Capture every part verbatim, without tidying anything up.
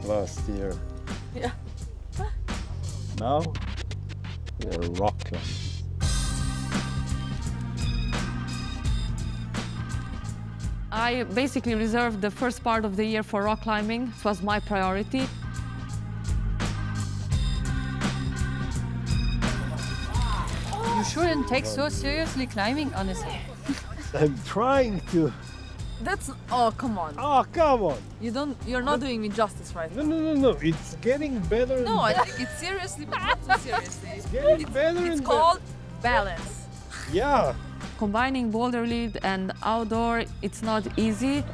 last year. Yeah. Now we're rock climbing. I basically reserved the first part of the year for rock climbing. It was my priority. You shouldn't take so seriously climbing, honestly. I'm trying to. That's, oh, come on. Oh, come on. You don't, you're not doing me justice right No, now. no, no, no. It's getting better. No, and I think it's seriously, but not so seriously. It's getting It's, better it's and called balance. better. Yeah. Combining boulder lead and outdoor, it's not easy.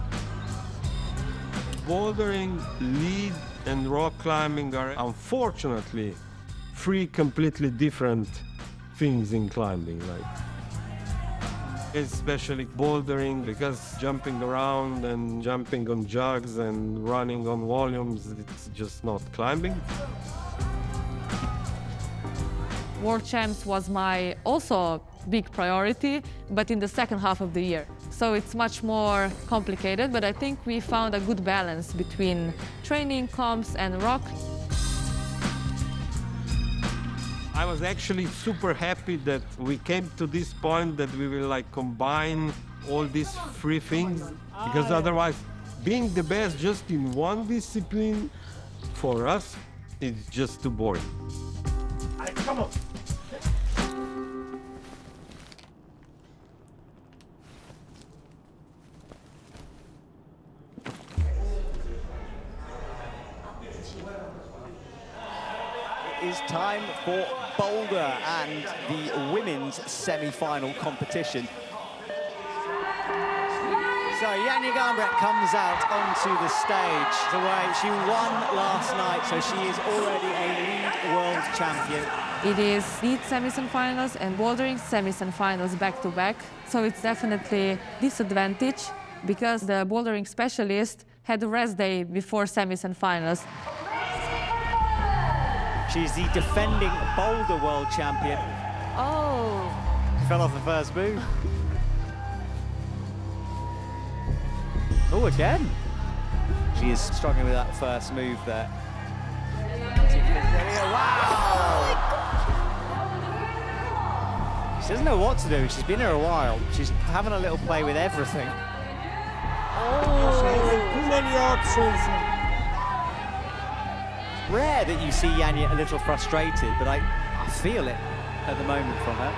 Bouldering, lead, and rock climbing are unfortunately three completely different things in climbing. Like, especially bouldering, because jumping around and jumping on jugs and running on volumes, it's just not climbing. World Champs was my also big priority, but in the second half of the year. So it's much more complicated, but I think we found a good balance between training, comps, and rock. I was actually super happy that we came to this point that we will like combine all these three things, because otherwise being the best just in one discipline for us is just too boring. Come on. It's time for Boulder and the women's semi-final competition. So Janja Garnbret comes out onto the stage. Away. She won last night, so she is already a lead world champion. It is lead semis and finals and bouldering semis and finals back to back. So it's definitely disadvantage because the bouldering specialist had a rest day before semis and finals. She's the defending boulder world champion. Oh. She fell off the first move. Oh, again. She is struggling with that first move there. Wow! She doesn't know what to do. She's been here a while. She's having a little play with everything. Oh, too many options. Rare that you see Janja a little frustrated, but I, I feel it at the moment from her.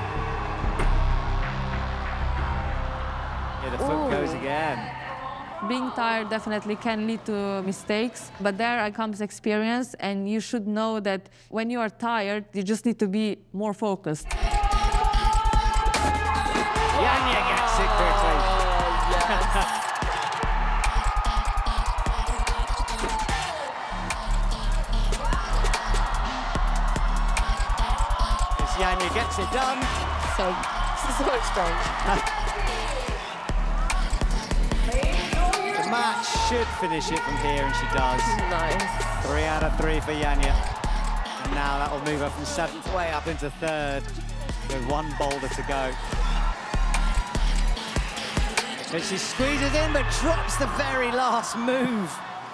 Yeah, the foot Ooh. goes again. Being tired definitely can lead to mistakes, but there comes experience, and you should know that when you are tired, you just need to be more focused. Janja gets it quickly. Yes. Janja gets it done. So, so strange. The match should finish it from here, and she does. Nice. Three out of three for Janja. And now that will move her from seventh way up into third, with one boulder to go. And she squeezes in, but drops the very last move.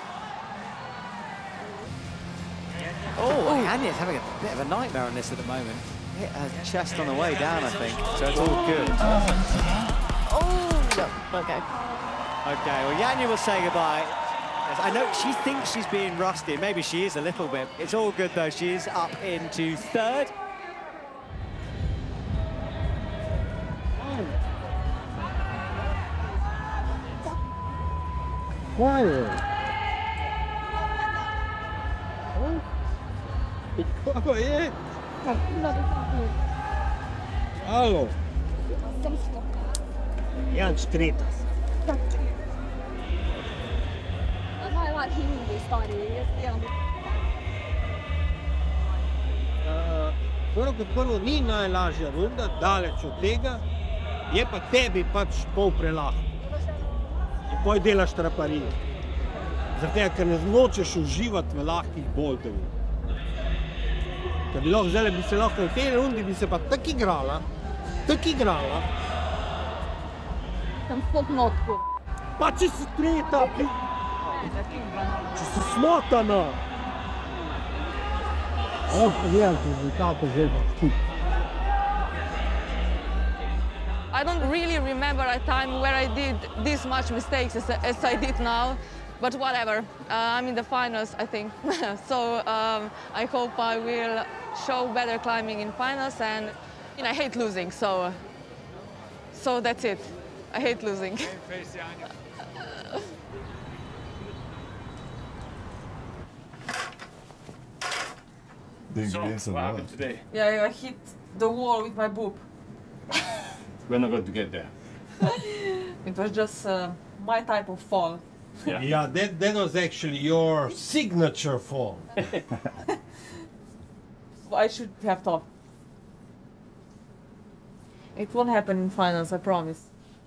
Oh, Janja's having a bit of a nightmare on this at the moment. Hit her chest on the way down, I think, so it's all good. Oh, no. Okay. Okay, well, Janja will say goodbye. Yes, I know she thinks she's being rusty. Maybe she is a little bit. It's all good, though. She is up into third. Quiet. Oh, yeah. Halo. Jan Stritas. Prvo kot prvo ni najlažja runda, daleč od tega, je pa tebi pač pol prelahko. In poj delaš traparije. Zaradi tega, ker ne nočeš uživati v lahkih boulderjih. Ker bi lahko zdaj, bi se lahko v tej rundi bi se pa tako igrala, tako igrala. Tam sploh notko. Pa če si tretja, Če si smotana. Oh, pogledam rezultate, že skupaj. I don't really remember a time where I did this much mistakes as, as I did now, but whatever. Uh, I'm in the finals, I think. so um, I hope I will show better climbing in finals, and you know, I hate losing, so so that's it. I hate losing. So, what happened today? Yeah, I hit the wall with my boob. We're not going to get there. It was just uh, my type of fall. Yeah. Yeah, that, that was actually your signature fall. I should have thought. It won't happen in finals, I promise.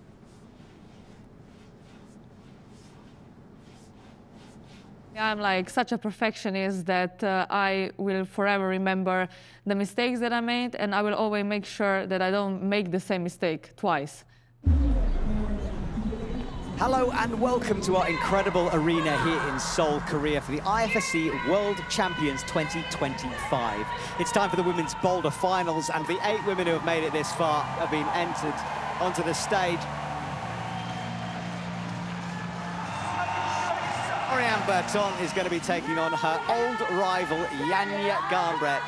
I'm like such a perfectionist that uh, I will forever remember the mistakes that I made, and I will always make sure that I don't make the same mistake twice. Hello and welcome to our incredible arena here in Seoul, Korea for the I F S C World Champions twenty twenty-five. It's time for the women's boulder finals, and the eight women who have made it this far have been entered onto the stage. Oriane Berton is going to be taking on her old rival, Janja Garnbret.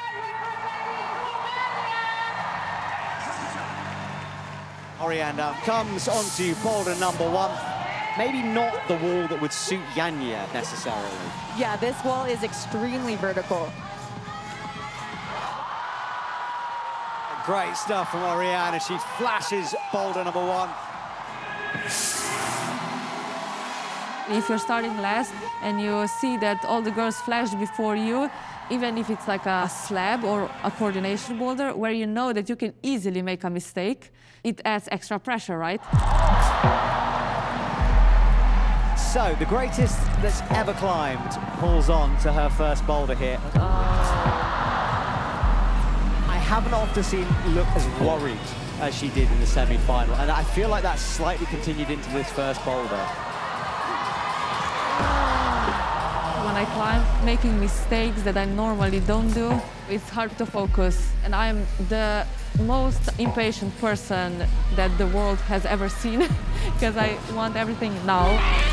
Oriane now comes onto boulder number one. Maybe not the wall that would suit Janja necessarily. Yeah, this wall is extremely vertical. Great stuff from Oriane as she flashes boulder number one. If you're starting last and you see that all the girls flashed before you, even if it's like a slab or a coordination boulder where you know that you can easily make a mistake, it adds extra pressure, right? So, the greatest that's ever climbed pulls on to her first boulder here. Uh... I haven't often seen look as worried as she did in the semi-final, and I feel like that's slightly continued into this first boulder. When I climb, making mistakes that I normally don't do, it's hard to focus. And I'm the most impatient person that the world has ever seen, because I want everything now.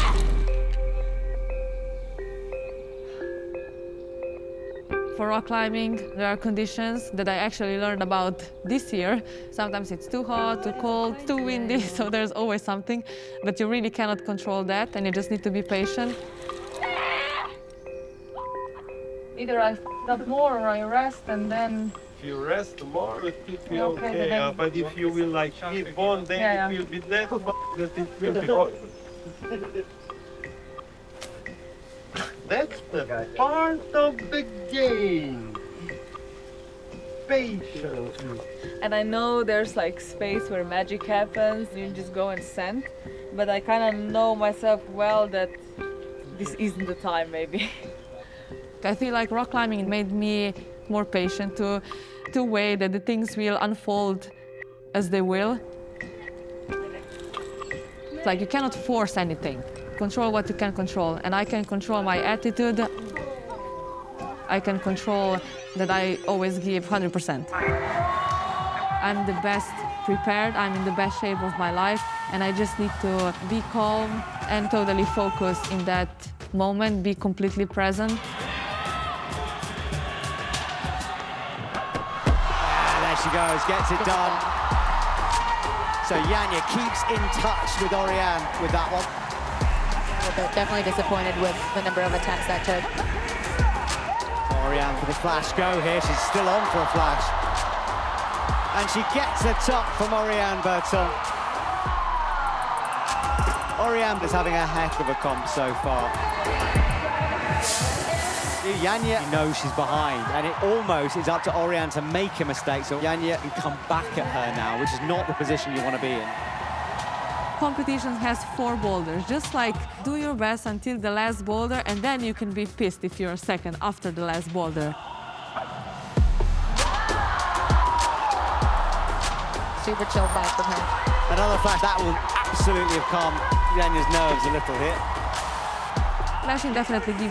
For rock climbing, there are conditions that I actually learned about this year. Sometimes it's too hot, too cold, too windy, so there's always something. But you really cannot control that, and you just need to be patient. Either I f*** up more or I rest, and then... If you rest more, it will be Okay, okay. then- uh, but if you will like keep on, then Yeah, it yeah. will be that f- that it will be hot. That's the part of the game. Patience. And I know there's like space where magic happens, you just go and send. But I kind of know myself well that this isn't the time, maybe. I feel like rock climbing made me more patient to, to wait that the things will unfold as they will. It's like you cannot force anything. Control what you can control. And I can control my attitude. I can control that I always give one hundred percent. I'm the best prepared, I'm in the best shape of my life, and I just need to be calm and totally focus in that moment, be completely present. There she goes, gets it done. So Janja keeps in touch with Oriane with that one. They're definitely disappointed with the number of attempts that took. Oriane for the flash go here. She's still on for a flash. And she gets a top from Oriane Berton. Oriane is having a heck of a comp so far. Janja knows she's behind, and it almost is up to Oriane to make a mistake, so Janja can come back at her now, which is not the position you want to be in. Competition has four boulders. Just like do your best until the last boulder, and then you can be pissed if you're second after the last boulder. Super chill vibe from her. Another flash that will absolutely have calmed Janja's nerves a little here. Lashing definitely gives